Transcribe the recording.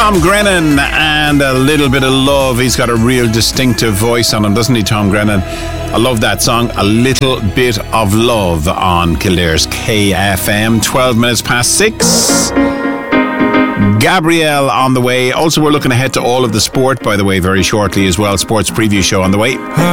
Tom Grennan and A Little Bit of Love. He's got a real distinctive voice on him, doesn't he, Tom Grennan? I love that song, A Little Bit of Love, on Kildare's KFM. 12 minutes past 6. Gabrielle on the way. Also, we're looking ahead to all of the sport, by the way, very shortly as well. Sports preview show on the way.